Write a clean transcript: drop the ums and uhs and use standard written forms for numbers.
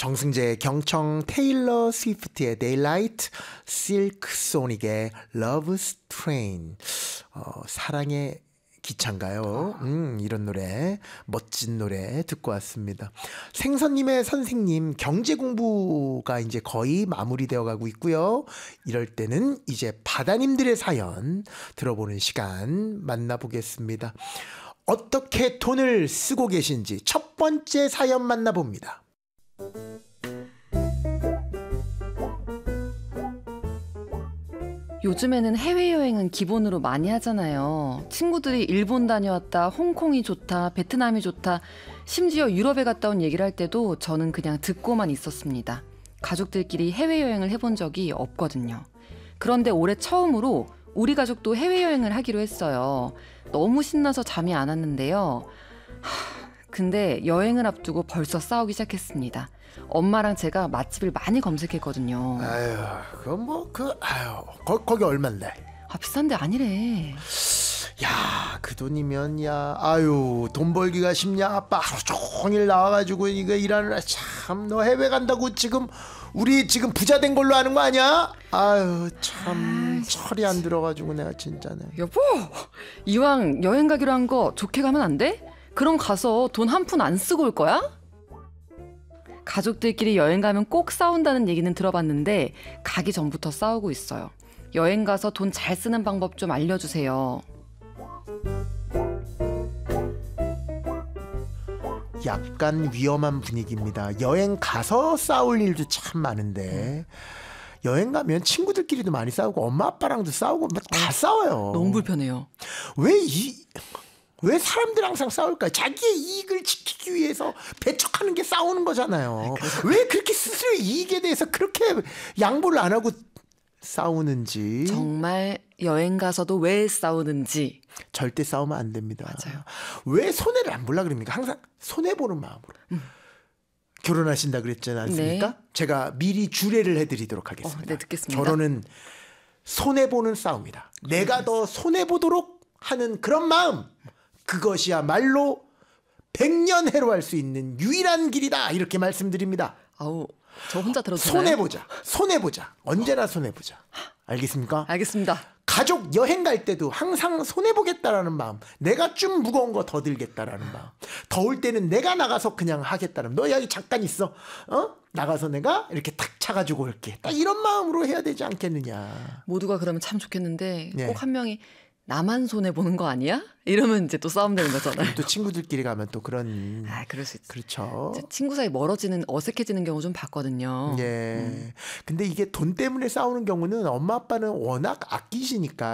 정승재, 경청, 테일러 스위프트의 Daylight, 실크 소닉의 Love's Train. 사랑의 기차인가요? 이런 노래, 멋진 노래 듣고 왔습니다. 생선님의 선생님, 경제 공부가 이제 거의 마무리되어 가고 있고요. 이럴 때는 이제 바다님들의 사연 들어보는 시간 만나보겠습니다. 어떻게 돈을 쓰고 계신지 첫 번째 사연 만나봅니다. 요즘에는 해외여행은 기본으로 많이 하잖아요. 친구들이 일본 다녀왔다, 홍콩이 좋다, 베트남이 좋다, 심지어 유럽에 갔다 온 얘기를 할 때도 저는 그냥 듣고만 있었습니다. 가족들끼리 해외여행을 해본 적이 없거든요. 그런데 올해 처음으로 우리 가족도 해외여행을 하기로 했어요. 너무 신나서 잠이 안 왔는데요. 근데 여행을 앞두고 벌써 싸우기 시작했습니다. 엄마랑 제가 맛집을 많이 검색했거든요. 거기 얼만데? 비싼데 아니래. 야, 그 돈이면 돈 벌기가 쉽냐? 아빠 하루 종일 나와가지고 이거 일하느라 참, 너 해외 간다고 우리 지금 부자 된 걸로 아는 거 아니야? 참 철이 안 들어가지고 내가 진짜네. 여보, 이왕 여행 가기로 한 거 좋게 가면 안 돼? 그럼 가서 돈 한 푼 안 쓰고 올 거야? 가족들끼리 여행 가면 꼭 싸운다는 얘기는 들어봤는데 가기 전부터 싸우고 있어요. 여행 가서 돈 잘 쓰는 방법 좀 알려주세요. 약간 위험한 분위기입니다. 여행 가서 싸울 일도 참 많은데 여행 가면 친구들끼리도 많이 싸우고 엄마 아빠랑도 싸우고 다 싸워요. 너무 불편해요. 왜 사람들 항상 싸울까요? 자기의 이익을 지키기 위해서 배척하는 게 싸우는 거잖아요. 왜 그렇게 스스로의 이익에 대해서 그렇게 양보를 안 하고 싸우는지. 정말 여행 가서도 왜 싸우는지. 절대 싸우면 안 됩니다. 맞아요. 왜 손해를 안 보려고 그럽니까? 항상 손해보는 마음으로. 결혼하신다 그랬지 않습니까? 네. 제가 미리 주례를 해드리도록 하겠습니다. 네, 듣겠습니다. 결혼은 손해보는 싸움이다. 내가 더 손해보도록 하는 그런 마음. 그것이야말로 백년 해로할 수 있는 유일한 길이다. 이렇게 말씀드립니다. 저 혼자 들어도 되나요? 손해보자. 언제나 손해보자. 알겠습니까? 알겠습니다. 가족 여행 갈 때도 항상 손해보겠다라는 마음. 내가 좀 무거운 거 더 들겠다라는 마음. 더울 때는 내가 나가서 그냥 하겠다는. 너 여기 잠깐 있어. 나가서 내가 이렇게 탁 차가지고 올게. 딱 이런 마음으로 해야 되지 않겠느냐. 모두가 그러면 참 좋겠는데 꼭 한 명이 나만 손해보는 거 아니야? 이러면 이제 또 싸움 되는 거잖아요. 또 친구들끼리 가면 또 그런. 그럴 수 있죠. 그렇죠. 친구 사이 어색해지는 경우 좀 봤거든요. 예. 근데 이게 돈 때문에 싸우는 경우는 엄마 아빠는 워낙 아끼시니까